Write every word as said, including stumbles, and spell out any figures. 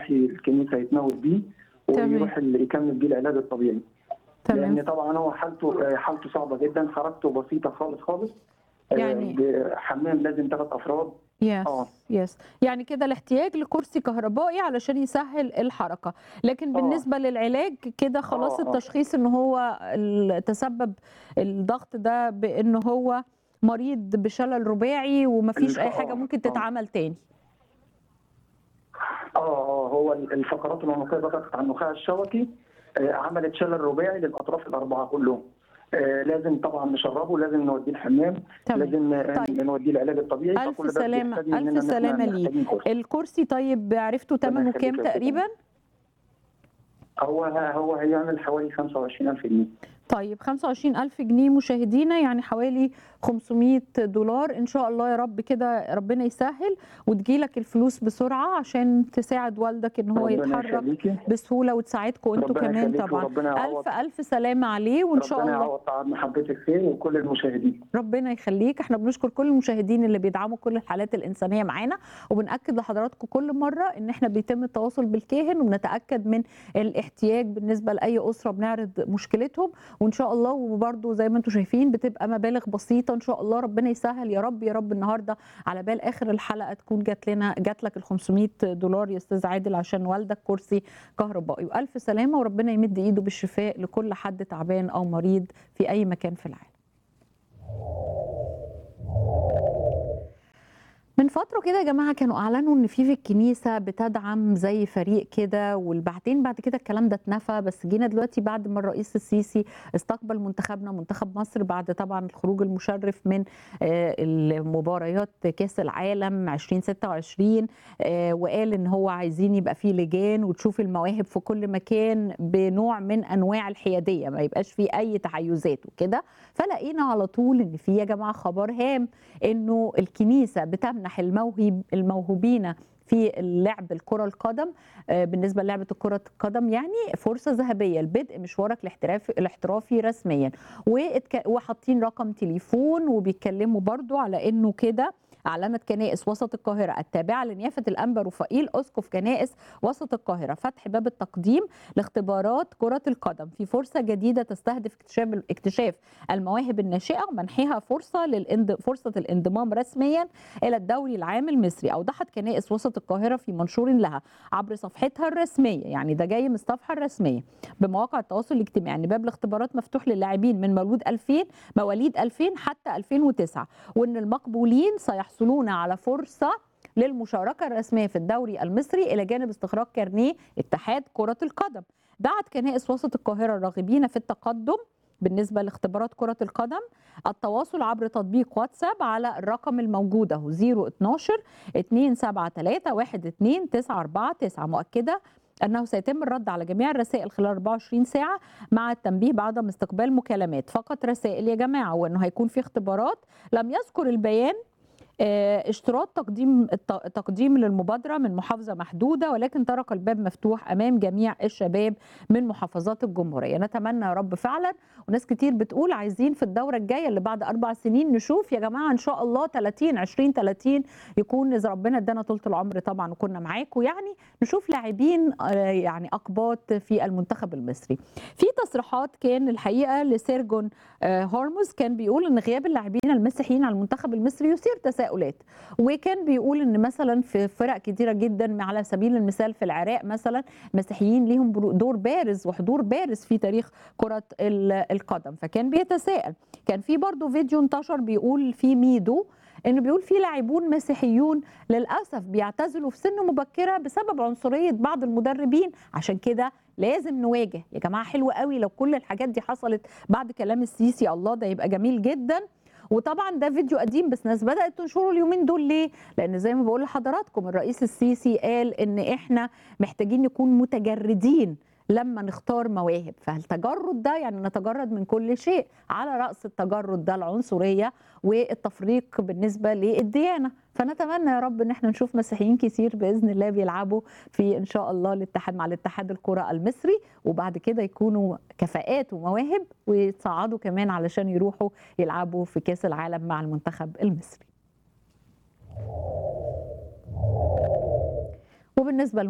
يروح الكنيسه يتناول بيه ويروح تمام. يكمل بيه العلاج الطبيعي. تمام. لان طبعا هو حالته حالته صعبه جدا، حركته بسيطه خالص خالص. يعني آه، حمام لازم ثلاث افراد. اه يس يس يعني كده الاحتياج لكرسي كهربائي علشان يسهل الحركة، لكن اه بالنسبة للعلاج كده خلاص اه اه التشخيص ان هو ال- تسبب الضغط ده بان هو مريض بشلل رباعي ومفيش الف... اي حاجة اه ممكن اه تتعمل تاني. اه اه هو الفقرات العنقيه ضغطت على النخاع الشوكي، آه، عملت شلل رباعي للاطراف الاربعه كلهم. آه، لازم طبعا نشربه، لازم نوديه الحمام، تمام. لازم آه، طيب نوديه العلاج الطبيعي، ألف فكل ده سلامة بيحتاج ألف مننا ان احنا سلامة ليه. محتاجين كورس. الكرسي طيب عرفتوا ربنا تمنه يخليك كام يا استاذ. تقريبا؟ هو هو هيعمل حوالي خمسة وعشرين ألف جنيه. طيب خمسة وعشرين ألف جنيه مشاهدينا، يعني حوالي خمسمية دولار. إن شاء الله يا رب كده ربنا يسهل وتجيلك الفلوس بسرعة عشان تساعد والدك إن هو ربنا يتحرك يخليكي. بسهولة وتساعدكم أنتوا ربنا كمان يخليكي طبعا. وربنا يعوض. ألف ألف سلامة عليه وإن شاء ربنا الله. يعوض تعب محبتك فيه وكل المشاهدين. ربنا يخليك. احنا بنشكر كل المشاهدين اللي بيدعموا كل الحالات الإنسانية معانا، وبنأكد لحضراتكم كل مرة ان احنا بيتم التواصل بالكاهن وبنتأكد من الاحتياج بالنسبة لأي أسرة، بنعرض مشكلتهم وان شاء الله. وبرده زي ما انتم شايفين بتبقى مبالغ بسيطة ان شاء الله. ربنا يسهل يا رب يا رب. النهاردة على بال آخر الحلقة تكون جات لنا جات لك ال خمسمية دولار يا استاذ عادل عشان والدك كرسي كهربائي. وألف سلامة وربنا يمد ايده بالشفاء لكل حد تعبان او مريض في اي مكان في العالم. من فترة كده يا جماعة كانوا أعلنوا إن في في الكنيسة بتدعم زي فريق كده، والبعدين بعد كده الكلام ده اتنفى. بس جينا دلوقتي بعد ما الرئيس السيسي استقبل منتخبنا منتخب مصر بعد طبعا الخروج المشرف من آه، المباريات كأس العالم ألفين وستة وعشرين، آه، وقال إن هو عايزين يبقى فيه لجان وتشوف المواهب في كل مكان بنوع من أنواع الحيادية، ما يبقاش فيه أي تحيزات وكده. فلقينا على طول إن في يا جماعة خبر هام انه الكنيسه بتمنح الموهب الموهوبين في اللعب الكره القدم، بالنسبه للعبه الكره القدم يعني فرصه ذهبيه لبدء مشوارك الاحترافي الاحترافي رسميا. وحاطين رقم تليفون وبيتكلموا برضو على انه كده أعلنت كنائس وسط القاهرة التابعة لنيافة الأنبا رفائيل أسقف كنائس وسط القاهرة فتح باب التقديم لاختبارات كرة القدم في فرصة جديدة تستهدف اكتشاف اكتشاف المواهب الناشئة ومنحها فرصة للاند... فرصة الانضمام رسميا إلى الدوري العام المصري. أوضحت كنائس وسط القاهرة في منشور لها عبر صفحتها الرسمية، يعني ده جاي من الصفحة الرسمية بمواقع التواصل الاجتماعي، ان باب الاختبارات مفتوح للاعبين من مولود ألفين مواليد ألفين حتى ألفين وتسعة، وان المقبولين سيحصلون على فرصة للمشاركة الرسمية في الدوري المصري إلى جانب استخراج كارنيه اتحاد كرة القدم. دعت كنائس وسط القاهرة الراغبين في التقدم بالنسبة لاختبارات كرة القدم التواصل عبر تطبيق واتساب على الرقم الموجود اهو صفر اتناشر اتنين سبعة تلاتة واحد اتنين تسعة أربعة تسعة، مؤكدة أنه سيتم الرد على جميع الرسائل خلال أربعة وعشرين ساعة مع التنبيه بعدم استقبال مكالمات، فقط رسائل يا جماعة. وأنه هيكون في اختبارات. لم يذكر البيان اشتراط تقديم تقديم للمبادرة من محافظة محدودة، ولكن ترك الباب مفتوح أمام جميع الشباب من محافظات الجمهورية. نتمنى يا رب فعلا. وناس كتير بتقول عايزين في الدورة الجاية اللي بعد أربع سنين نشوف يا جماعة إن شاء الله تلاتين عشرين تلاتين يكون إذا ربنا ادانا طولة العمر طبعا وكنا معاكم، يعني نشوف لاعبين يعني أقباط في المنتخب المصري. في تصريحات كان الحقيقة لسيرجون هورموز كان بيقول إن غياب اللاعبين المسيحيين على المنتخب المصري يثير تساؤلات، وكان بيقول ان مثلا في فرق كتيره جدا على سبيل المثال في العراق مثلا المسيحيين ليهم دور بارز وحضور بارز في تاريخ كره القدم. فكان بيتساءل. كان في برضو فيديو انتشر بيقول في ميدو انه بيقول في لاعبون مسيحيون للاسف بيعتزلوا في سن مبكره بسبب عنصريه بعض المدربين، عشان كده لازم نواجه. يا جماعه حلو قوي لو كل الحاجات دي حصلت بعد كلام السيسي، الله ده يبقى جميل جدا. وطبعا ده فيديو قديم بس ناس بدأت تنشره اليومين دول. ليه؟ لأن زي ما بقول لحضراتكم الرئيس السيسي قال إن إحنا محتاجين نكون متجردين لما نختار مواهب. فالتجرد ده يعني نتجرد من كل شيء، على رأس التجرد ده العنصرية والتفريق بالنسبة للديانة. فنتمنى يا رب ان احنا نشوف مسيحيين كتير باذن الله بيلعبوا في ان شاء الله الاتحاد مع الاتحاد الكره المصري، وبعد كده يكونوا كفاءات ومواهب ويتصعدوا كمان علشان يروحوا يلعبوا في كاس العالم مع المنتخب المصري. وبالنسبه